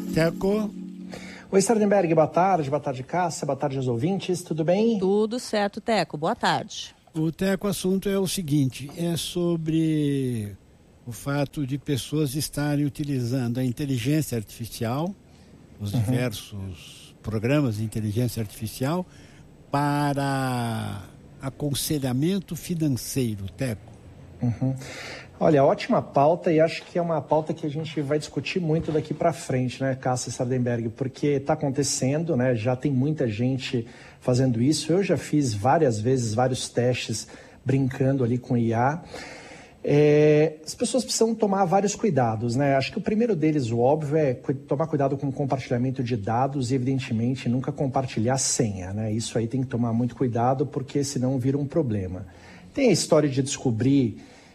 Teco. Oi, Sardenberg, boa tarde, Cássia, boa tarde aos ouvintes, tudo bem? Tudo certo, Teco, boa tarde. O Teco, o assunto é o seguinte, é sobre o fato de pessoas estarem utilizando a inteligência artificial, os diversos programas de inteligência artificial, para aconselhamento financeiro, Teco. Olha, ótima pauta, e acho que é uma pauta que a gente vai discutir muito daqui para frente, né, Cássia Sardenberg, porque está acontecendo, né, já tem muita gente fazendo isso. Eu já fiz várias vezes, vários testes brincando ali com IA. As pessoas precisam tomar vários cuidados, né? Acho que o primeiro deles, o óbvio, é tomar cuidado com o compartilhamento de dados e, evidentemente, nunca compartilhar senha, né? Isso aí tem que tomar muito cuidado, porque senão vira um problema. Tem a história de descobrir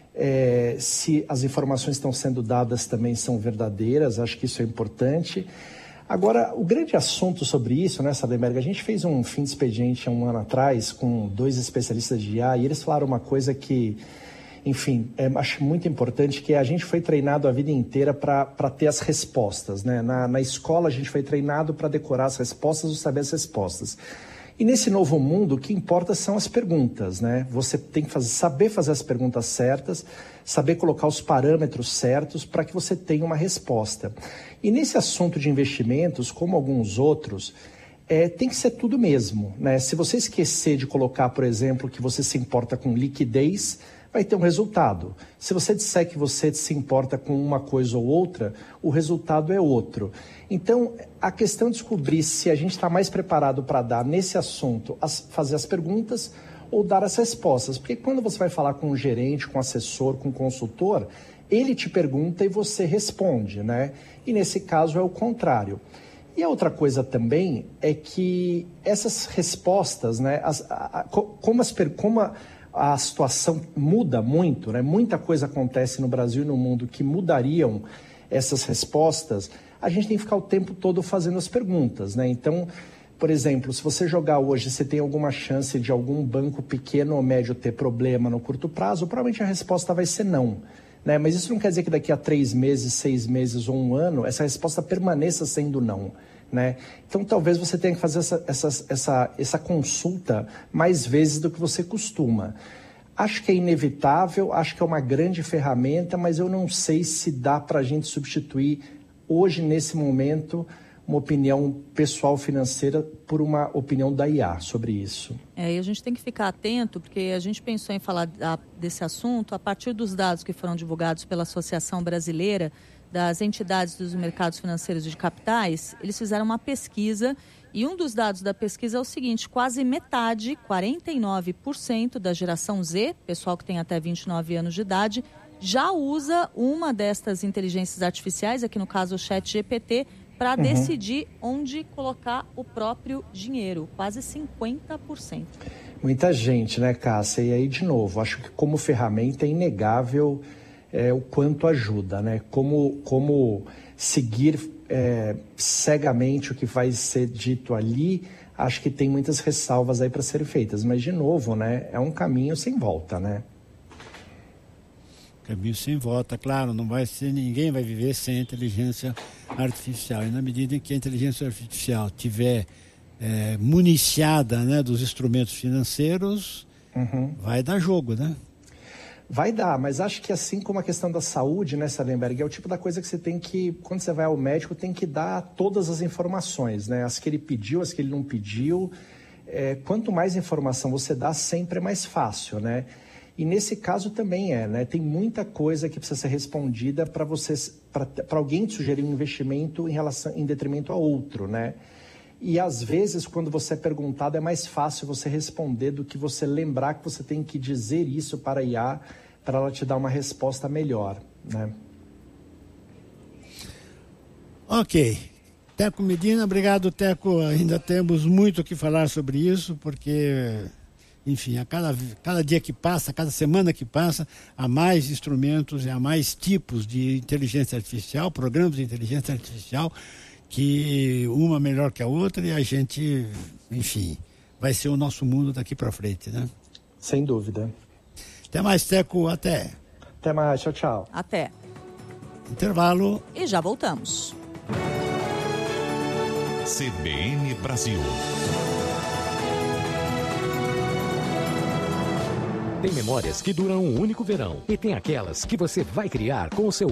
se as informações estão sendo dadas também são verdadeiras, acho que isso é importante. Agora, o grande assunto sobre isso, né, Sardenberg, a gente fez um fim de expediente há um ano atrás com 2 especialistas de IA e eles falaram uma coisa que, enfim, acho muito importante, que a gente foi treinado a vida inteira para ter as respostas, né? Na escola a gente foi treinado para decorar as respostas ou saber as respostas. E nesse novo mundo, o que importa são as perguntas, né? Você tem que saber fazer as perguntas certas, saber colocar os parâmetros certos para que você tenha uma resposta. E nesse assunto de investimentos, como alguns outros, tem que ser tudo mesmo, né? Se você esquecer de colocar, por exemplo, que você se importa com liquidez, vai ter um resultado. Se você disser que você se importa com uma coisa ou outra, o resultado é outro. Então, a questão é descobrir se a gente está mais preparado para dar nesse assunto, fazer as perguntas ou dar as respostas. Porque quando você vai falar com um gerente, com um assessor, com um consultor, ele te pergunta e você responde, né? E nesse caso é o contrário. E a outra também é que essas respostas, né, como a situação muda muito, né? Muita coisa acontece no Brasil e no mundo que mudariam essas respostas, a gente tem que ficar o tempo todo fazendo as perguntas, né? Então, por exemplo, se você jogar hoje, você tem alguma chance de algum banco pequeno ou médio ter problema no curto prazo, provavelmente a resposta vai ser não, né? Mas isso não quer dizer que daqui a 3 meses, 6 meses ou 1 ano, essa resposta permaneça sendo não, né? Então, talvez você tenha que fazer essa consulta mais vezes do que você costuma. Acho que é inevitável, acho que é uma grande ferramenta, mas eu não sei se dá para a gente substituir hoje, nesse momento, uma opinião pessoal financeira por uma opinião da IA sobre isso. E a gente tem que ficar atento, porque a gente pensou em falar desse assunto a partir dos dados que foram divulgados pela Associação Brasileira das Entidades dos Mercados Financeiros de Capitais. Eles fizeram uma pesquisa e um dos dados da pesquisa é o seguinte: quase metade, 49% da geração Z, pessoal que tem até 29 anos de idade, já usa uma destas inteligências artificiais, aqui no caso o ChatGPT, para decidir onde colocar o próprio dinheiro, quase 50%. Muita gente, né, Cássia? E aí, de novo, acho que como ferramenta é inegável o quanto ajuda, né? Como seguir cegamente o que vai ser dito ali, acho que tem muitas ressalvas aí para serem feitas. Mas, de novo, né, é um caminho sem volta, né? Caminho sem volta, claro, não vai ser, ninguém vai viver sem a inteligência artificial. E na medida em que a inteligência artificial tiver municiada, né, dos instrumentos financeiros, vai dar jogo, né? Vai dar, mas acho que assim como a questão da saúde, né, Sardenberg, é o tipo da coisa que você tem que, quando você vai ao médico, tem que dar todas as informações, né? As que ele pediu, as que ele não pediu. Quanto mais informação você dá, sempre é mais fácil, né? E nesse caso também né? Tem muita coisa que precisa ser respondida para alguém te sugerir um investimento em detrimento a outro, né? E às vezes, quando você é perguntado, é mais fácil você responder do que você lembrar que você tem que dizer isso para a IA, para ela te dar uma resposta melhor, né? Ok. Teco Medina, obrigado, Teco. Ainda temos muito o que falar sobre isso, porque, enfim, a cada dia que passa, cada semana que passa, há mais instrumentos e há mais tipos de inteligência artificial, programas de inteligência artificial, que uma melhor que a outra, e a gente, enfim, vai ser o nosso mundo daqui para frente, né? Sem dúvida. Até mais, Teco, até. Até mais, tchau, tchau. Até. Intervalo. E já voltamos. CBN Brasil. Tem memórias que duram um único verão e tem aquelas que você vai criar com o seu